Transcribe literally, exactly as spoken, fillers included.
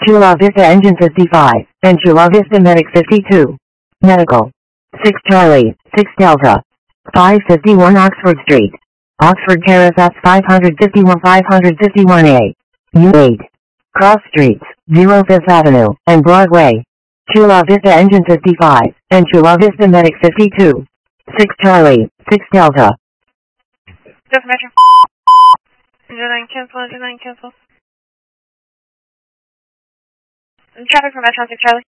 Chula Vista Engine fifty-five, and Chula Vista Medic fifty-two. Medical. six Charlie, six Delta. five fifty-one Oxford Street. Oxford Terrace five fifty-one five fifty-one A. U eight. Cross Streets, zero Fifth Avenue, and Broadway. Chula Vista Engine fifty-five, and Chula Vista Medic fifty-two. six Charlie, six Delta. Just Metro. Engine nine cancel, engine nine cancel. Traffic for Metro six Charlie.